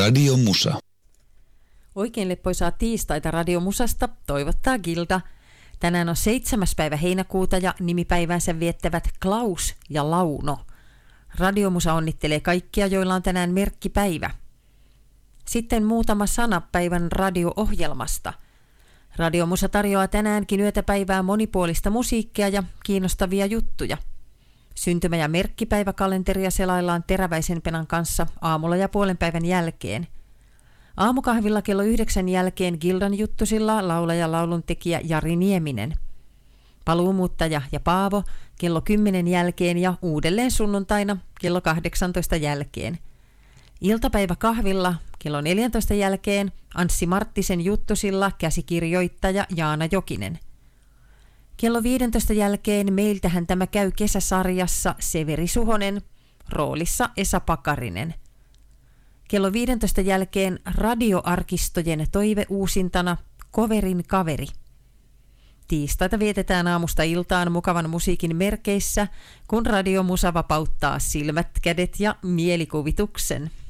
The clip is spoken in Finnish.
Radio Musa. Oikein leppoisaa tiistaita Radio Musasta toivottaa Gilda. Tänään on 7. päivä heinäkuuta ja nimipäivänsä viettävät Klaus ja Launo. Radio Musa onnittelee kaikkia, joilla on tänään merkkipäivä. Sitten muutama sana päivän radio-ohjelmasta. Radio Musa tarjoaa tänäänkin yötäpäivää monipuolista musiikkia ja kiinnostavia juttuja. Syntymä- ja merkkipäiväkalenteria selaillaan Teräväisen Penan kanssa aamulla ja puolen päivän jälkeen. Aamukahvilla kello 9 jälkeen Gildan juttusilla laulaja lauluntekijä Jari Nieminen. Paluumuuttaja ja Paavo kello 10 jälkeen ja uudelleen sunnuntaina kello 18 jälkeen. Iltapäiväkahvilla kello 14 jälkeen Anssi Marttisen juttusilla käsikirjoittaja Jaana Jokinen. Kello 15 jälkeen Meiltähän tämä käy kesäsarjassa Severi Suhonen, roolissa Esa Pakarinen. Kello 15 jälkeen radioarkistojen toiveuusintana Koverin kaveri. Tiistaita vietetään aamusta iltaan mukavan musiikin merkeissä, kun Radio Musa vapauttaa silmät, kädet ja mielikuvituksen.